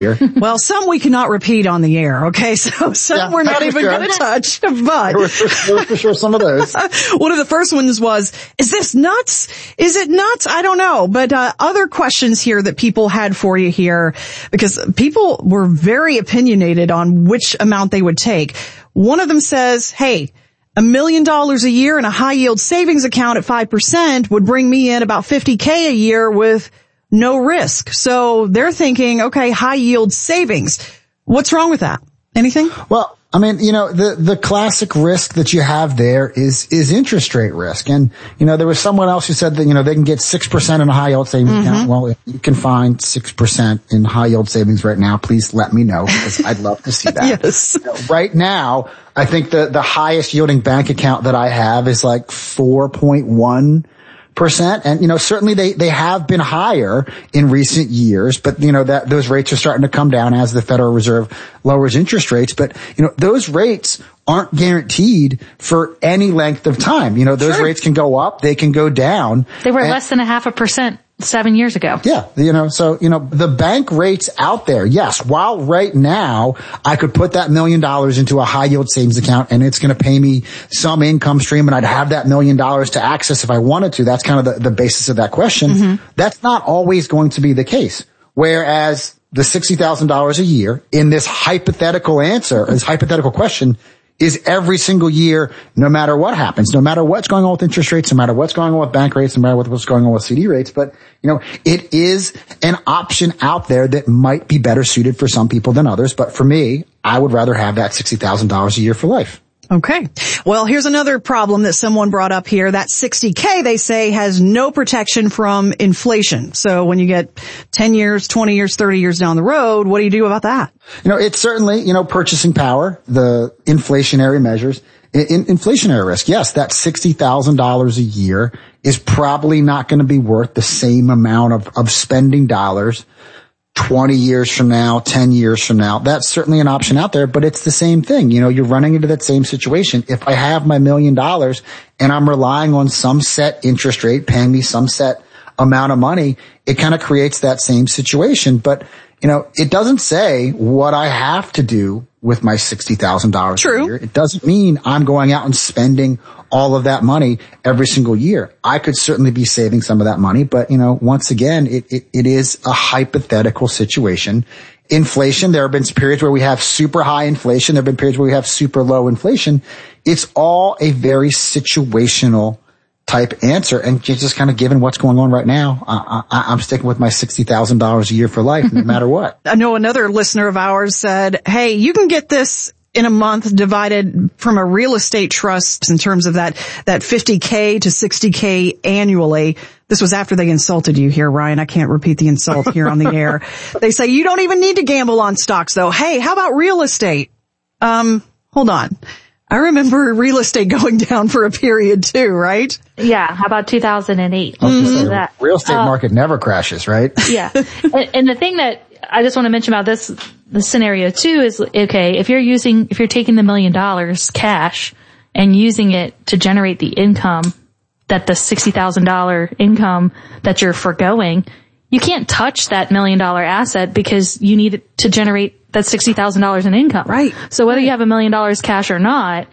Well, some we cannot repeat on the air, okay? So some we're not even going to touch, but there were for sure some of those. One of the first ones was, is this nuts? Is it nuts? I don't know. But other questions here that people had for you here, because people were very opinionated on which amount they would take. One of them says, hey, $1 million a year in a high yield savings account at 5% would bring me in about $50K a year with no risk. So they're thinking, okay, high yield savings. What's wrong with that? Anything? Well, I mean, the classic risk that you have there is interest rate risk. And, there was someone else who said that, they can get 6% in a high yield savings account. Well, if you can find 6% in high yield savings right now, please let me know, because I'd love to see that. Yes. Right now, I think the highest yielding bank account that I have is like 4.1%. And, certainly they have been higher in recent years, but, that those rates are starting to come down as the Federal Reserve lowers interest rates. But, those rates aren't guaranteed for any length of time. Those rates can go up, they can go down. They were less than 0.5% 7 years ago. Yeah. The bank rates out there. Yes. While right now I could put that $1 million into a high yield savings account and it's going to pay me some income stream and I'd have that $1 million to access if I wanted to. That's kind of the basis of that question. That's not always going to be the case. Whereas the $60,000 a year in this hypothetical question is every single year, no matter what happens, no matter what's going on with interest rates, no matter what's going on with bank rates, no matter what's going on with CD rates. But, it is an option out there that might be better suited for some people than others. But for me, I would rather have that $60,000 a year for life. Okay. Well, here's another problem that someone brought up here. That $60K, they say, has no protection from inflation. So when you get 10 years, 20 years, 30 years down the road, what do you do about that? It's certainly, purchasing power, the inflationary measures, inflationary risk. Yes, that $60,000 a year is probably not going to be worth the same amount of spending dollars 20 years from now, 10 years from now. That's certainly an option out there, but it's the same thing. You're running into that same situation. If I have my $1 million and I'm relying on some set interest rate paying me some set amount of money, it kind of creates that same situation. But, it doesn't say what I have to do with my $60,000 a year. It doesn't mean I'm going out and spending all of that money every single year. I could certainly be saving some of that money, but once again, it is a hypothetical situation. Inflation, there have been periods where we have super high inflation. There have been periods where we have super low inflation. It's all a very situational type answer. And just kind of given what's going on right now, I'm sticking with my $60,000 a year for life, no matter what. I know another listener of ours said, hey, you can get this in a month divided from a real estate trust in terms of that $50K to $60K annually. This was after they insulted you here, Ryan. I can't repeat the insult here on the air. They say you don't even need to gamble on stocks though. Hey, how about real estate? Hold on. I remember real estate going down for a period too, right? Yeah. How about 2008? The real estate market never crashes, right? Yeah. And the thing that I just want to mention about this scenario too is, okay, if you're taking the $1 million cash and using it to generate the income, that the $60,000 income that you're forgoing, you can't touch that $1 million asset because you need it to generate that $60,000 in income. Right. So whether you have $1 million cash or not,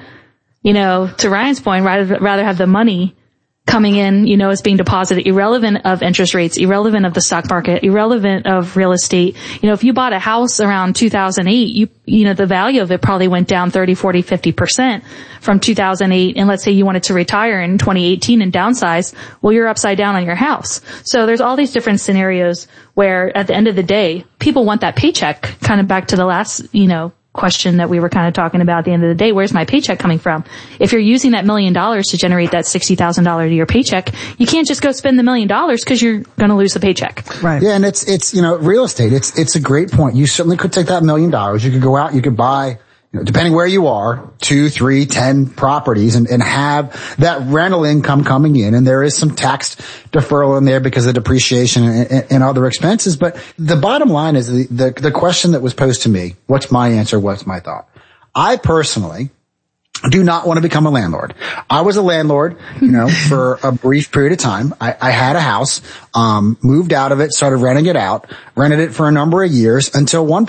to Ryan's point, rather have the money coming in, as being deposited, irrelevant of interest rates, irrelevant of the stock market, irrelevant of real estate. If you bought a house around 2008, the value of it probably went down 30, 40, 50% from 2008. And let's say you wanted to retire in 2018 and downsize. Well, you're upside down on your house. So there's all these different scenarios where at the end of the day, people want that paycheck, kind of back to the last, question that we were kind of talking about at the end of the day. Where's my paycheck coming from? If you're using that $1 million to generate that $60,000 a year paycheck, you can't just go spend the $1 million because you're going to lose the paycheck. Right. Yeah. And it's, real estate. It's a great point. You certainly could take that $1 million. You could go out, you could buy, depending where you are, 2, 3, 10 properties and have that rental income coming in. And there is some tax deferral in there because of depreciation and other expenses. But the bottom line is the question that was posed to me, what's my answer? What's my thought? I personally do not want to become a landlord. I was a landlord, for a brief period of time. I had a house, moved out of it, started renting it out, rented it for a number of years until one